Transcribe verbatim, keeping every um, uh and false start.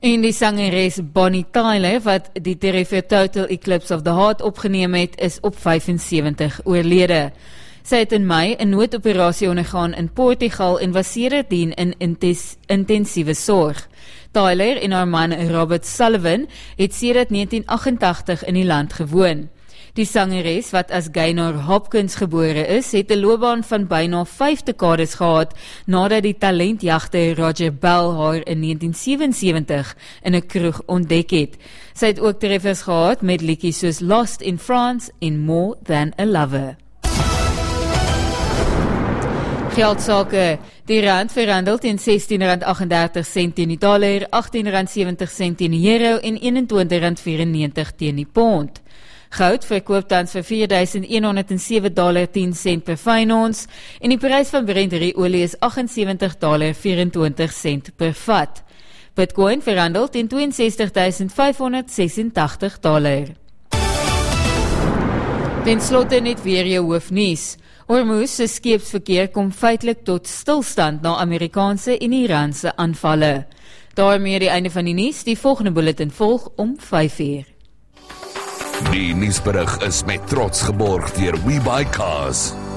En die sangeres Bonnie Tyler, wat die treffer Total Eclipse of the Heart opgeneem het, is op vyfensewentig oorlede. Sy het in Mei 'n noodoperasie ondergaan in Portugal en was sedertdien in intes, intensiewe sorg. Tyler en haar man Robert Sullivan het sedert negentien agt-en-tagtig in die land gewoon. Die sangeres, wat as Gaynor Hopkins gebore is, het 'n loopbaan van byna vyf dekades gehad, nadat die talentjagter Roger Bell haar in negentien sewensewentig in 'n kroeg ontdek het. Sy het ook treffers gehad met liedjies soos Lost in France en More Than a Lover. Geldsake. Die rand verhandel teen sestien rand agt-en-dertig sent teen die dollar, agttien rand sewentig sent teen die euro en eenentwintig rand vyrennegentig teen die pond. Goud verkoop tans vir vier duisend een honderd sewe dollar tien sent per fyn ons en die prys van Brent olie is agsensewentig dollar vyerentwintig sent per vat. Bitcoin verhandel teen ses twee ses duisend vyf honderd sesentagtig dollar. Ten slotte net weer jou hoofnuus. Hormuz se skeepsverkeer kom feitelik tot stilstand na Amerikaanse en Iranse aanvalle. Daarmee die einde van die nuus, die volgende bulletin volg om vyf uur. Die nuusberig is met trots geborg deur WeBuyCars.